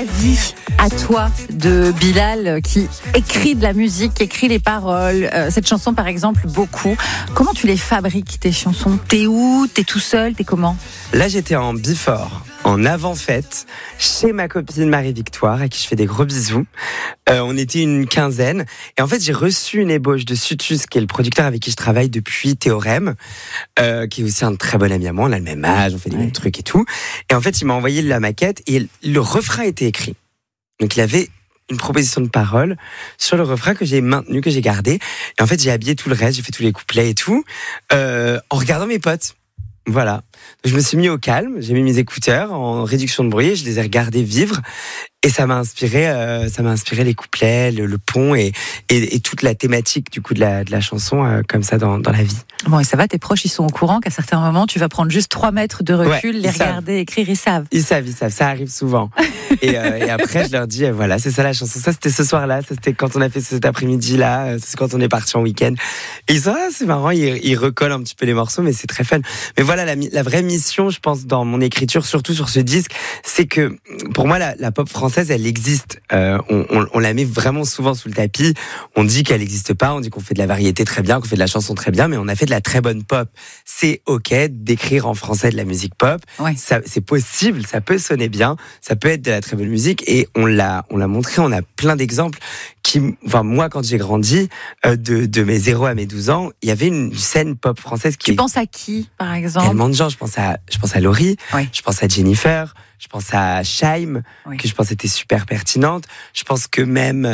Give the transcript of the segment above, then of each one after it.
ta vie à toi de Bilal qui écrit de la musique, qui écrit les paroles. Cette chanson par exemple, beaucoup. Comment tu les fabriques tes chansons? T'es où? T'es tout seul? T'es comment? Là, j'étais en before, en avant-fête, chez ma copine Marie-Victoire, à qui je fais des gros bisous. On était une quinzaine. Et en fait, j'ai reçu une ébauche de Sutus, qui est le producteur avec qui je travaille depuis Théorème, qui est aussi un très bon ami à moi. On a le même âge, on fait des mêmes trucs et tout. Et en fait, il m'a envoyé la maquette et le refrain était écrit. Donc, il y avait une proposition de parole sur le refrain que j'ai maintenu, que j'ai gardé. Et en fait, j'ai habillé tout le reste, j'ai fait tous les couplets et tout, en regardant mes potes. Voilà. Donc, je me suis mis au calme, j'ai mis mes écouteurs en réduction de bruit, et je les ai regardés vivre. Et ça m'a inspiré les couplets, le pont et toute la thématique du coup de la chanson comme ça dans la vie. Bon, et ça va, tes proches, ils sont au courant qu'à certains moments, tu vas prendre juste 3 mètres de recul, les regarder, écrire, ils savent. Ils savent, ça arrive souvent. et après, je leur dis, voilà, c'est ça la chanson. Ça, c'était ce soir-là, ça, c'était quand on a fait cet après-midi-là, c'est quand on est parti en week-end. Et ils sont, c'est marrant, ils recollent un petit peu les morceaux, mais c'est très fun. Mais voilà, la vraie mission, je pense, dans mon écriture, surtout sur ce disque, c'est que, pour moi, la pop française, elle existe. On la met vraiment souvent sous le tapis. On dit qu'elle n'existe pas, on dit qu'on fait de la variété très bien, qu'on fait de la chanson très bien, mais on a fait de la très bonne pop. C'est ok d'écrire en français de la musique pop. Ouais. Ça, c'est possible, ça peut sonner bien, ça peut être de la très bonne musique et on l'a montré, on a plein d'exemples moi, quand j'ai grandi, de mes 0 à mes 12 ans, il y avait une scène pop française qui... Tu penses à qui, par exemple? Tellement de gens, je pense à Laurie, oui. Je pense à Jennifer, je pense à Shaim, oui. que je pense était super pertinente. Je pense que même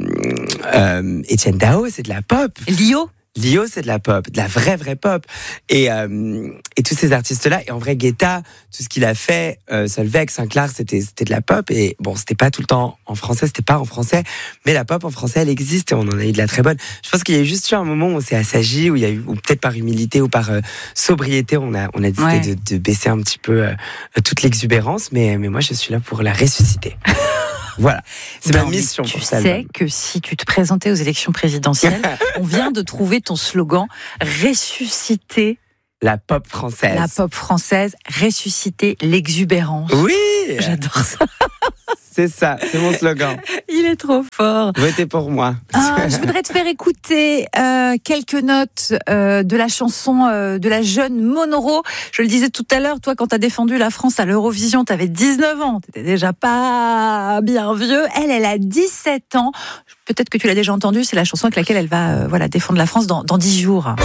Etienne Dao, c'est de la pop. Lio, c'est de la pop, de la vraie pop. Et tous ces artistes-là, et en vrai, Guetta, tout ce qu'il a fait, Solveig, Saint-Clar, c'était de la pop. Et bon, c'était pas tout le temps en français, c'était pas en français, mais la pop en français, elle existe et on en a eu de la très bonne. Je pense qu'il y a juste eu un moment où on s'est assagi, ou peut-être par humilité ou par sobriété, on a décidé de baisser un petit peu toute l'exubérance, mais moi, je suis là pour la ressusciter. Voilà, c'est ma mission pour ça. Tu sais que si tu te présentais aux élections présidentielles, on vient de trouver ton slogan « Ressusciter la pop française ». La pop française, ressusciter l'exubérance. Oui, j'adore ça. C'est ça, c'est mon slogan. Il est trop fort. Votez pour moi. Je voudrais te faire écouter quelques notes de la chanson de la jeune Monoro. Je le disais tout à l'heure, toi, quand tu as défendu la France à l'Eurovision, tu avais 19 ans. Tu n'étais déjà pas bien vieux. Elle a 17 ans. Peut-être que tu l'as déjà entendue. C'est la chanson avec laquelle elle va défendre la France dans 10 jours.